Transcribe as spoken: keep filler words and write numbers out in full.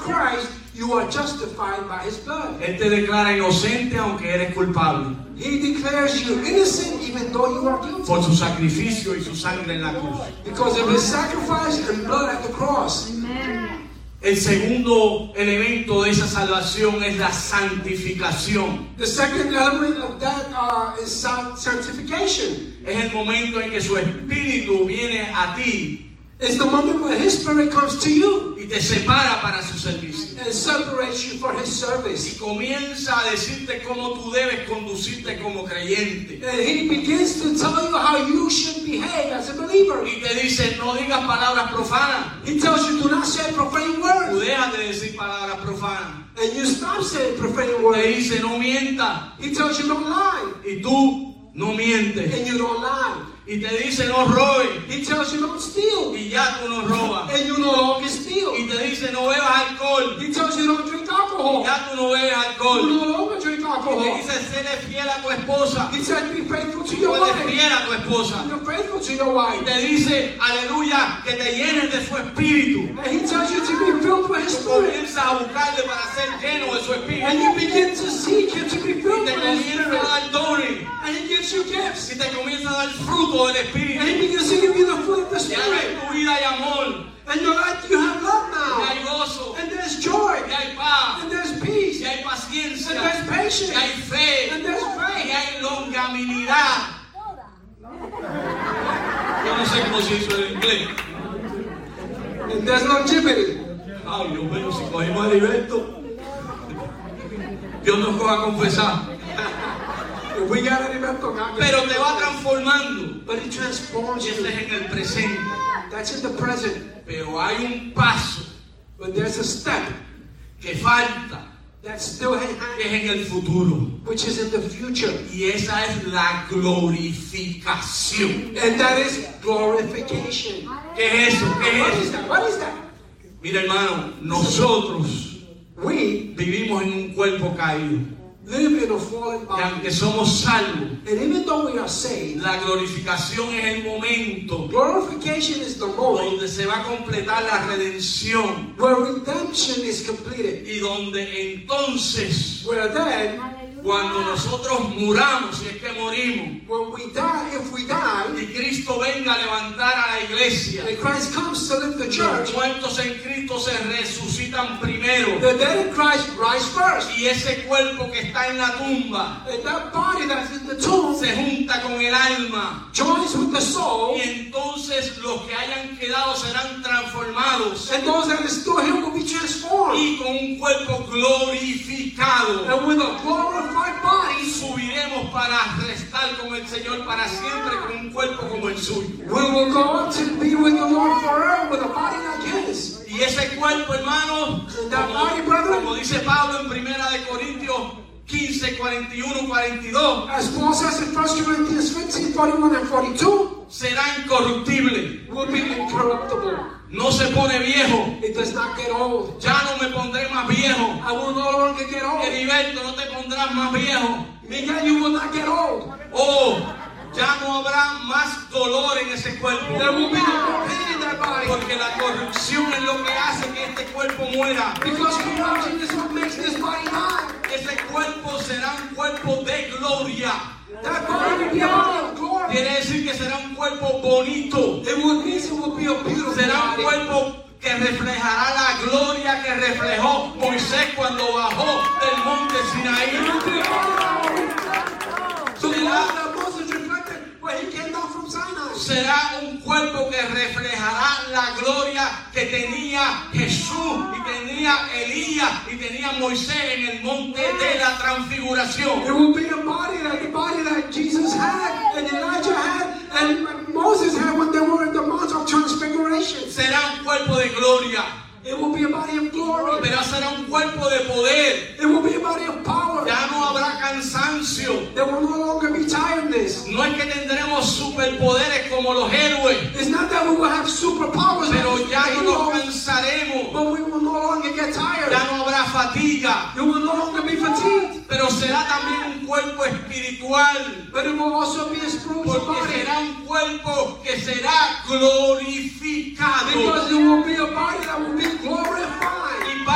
Christ, you are justified by His blood. Él te declara inocente aunque eres culpable. He declares you innocent even though you are guilty. Por su sacrificio y su sangre en la cruz. Because of His sacrifice and blood at the cross. Amen. El segundo elemento de esa salvación es la santificación. The second element of that uh, is sanctification. Es el momento en que su espíritu viene a ti. It's the moment when His Spirit comes to you Y te separa para su servicio. and separates you for His Y service. comienza a decirte cómo tú debes conducirte como creyente. And He begins to tell you how you should behave as a believer. Y te dice, no digas palabras profanas. He tells you, do not say profane Tú words. dejas de decir palabras profanas. And you stop saying profane Te words. dice, no mienta. He tells you, don't lie. Y tú no mientes. And you don't lie. Y te dice, no robes. He tells you, don't steal. Y ya tú no robas. And you no longer steal. Y te dice, no bebas alcohol. He tells you, don't drink Y alcohol. ya tú no bebes You alcohol. no longer drink Y te alcohol. dice, séle fiel a tu esposa. He said, be faithful to Tú your eres wife. fiel a tu esposa. You're faithful to your Y wife. te dice, aleluya, que te llenes de su espíritu. And He tells you to be filled with His Tú Spirit. comienzas a buscarle para ser lleno de su And espíritu. you begin to seek Him to be Y filled te with His comienza Spirit. a dar dones. And He gives you gifts. Y te comienza a dar fruto del And espíritu. He begins to give you the fruit of the Ya en Spirit. tu vida hay amor. And your life, you have love Ya hay now. gozo. And there's joy. Ya hay paz. And there's peace. Ya hay paciencia. And there's patience. Ya hay fe. And there's Y faith. hay longanimidad. Yo no sé cómo se dice en inglés. And there's longevity. Ay, Dios mío, si cogimos a Heriberto, Dios nos va a confesar. If we got any mental, God Pero te va transformando. But He transforms Y ese you. es en el presente. That's in the present. Pero hay un paso But there's a step que falta, that's still in que hand, es en el futuro. which is in the future. Y esa es la glorificación. And that is glorification. ¿Qué es eso? ¿Qué What es is eso? that? What is that? Mira, hermano, nosotros We vivimos en un cuerpo caído. live in a fallen Y body. aunque somos salvos, And even though we are saved, la glorificación es el momento glorification is the moment donde se va a completar la redención. where redemption is completed. Y donde entonces, Where then, cuando nosotros muramos, si es que morimos, when we die, if we die, y Cristo venga a levantar a la iglesia, and Christ comes to lift the los church, muertos en Cristo se resucitan primero. the dead in Christ rise first. Y ese cuerpo que está en la tumba And that body that's in the tomb se junta con el alma. joins with the soul, Y entonces los que hayan quedado serán transformados. and those that are still here will be transformed. Y con un cuerpo glorificado And with a glorified body, subiremos para restar con el Señor para siempre con un cuerpo como el suyo. we will go up to be with the Lord forever with a body like His. Y ese cuerpo, hermano, That como, body, brethren, como dice Pablo en Primera de Corintios quince, cuarenta y uno, cuarenta y dos, as Paul says in First Corinthians fifteen, forty-one and forty-two, será incorruptible. will be incorruptible. No se pone viejo. It does not get old. Ya no me pondré más viejo. I will no longer get old. Heriberto, no te pondrás más viejo. Miguel, you will not get old. Oh, ya no habrá más dolor en ese cuerpo. There will be no more pain in that body. Porque la corrupción es lo que hace que este cuerpo muera. Because corruption is what makes this body die. Ese cuerpo será un cuerpo de gloria. That body will be a body of glory. Quiere decir que será un cuerpo bonito. It will mean it will be a beautiful Será un body. cuerpo que reflejará la gloria que reflejó Moisés cuando bajó del monte It Sinaí. will be a body. So the Lord that Moses reflected when he came down from Sinai. Será un cuerpo que reflejará la gloria que tenía Jesús y tenía Elías y tenía Moisés en el monte de la transfiguración. It will be a body like the body that Jesus had and Elijah had and Moses had when they were in the Mount of Transfiguration. Será un cuerpo de gloria, It will be a body of glory. pero será un cuerpo de poder. It will be a body of power. Ya no habrá cansancio. There will no longer be tiredness. No es que tendremos superpoderes como los héroes, It's not that we will have superpowers, pero ya no nos but cansaremos. we will no longer get tired. Ya no habrá fatiga, You will no longer be fatigued. pero será también un cuerpo espiritual. But it will also be a spiritual Porque body. será un cuerpo que será glorificado. Because it will be a body that will be glorified.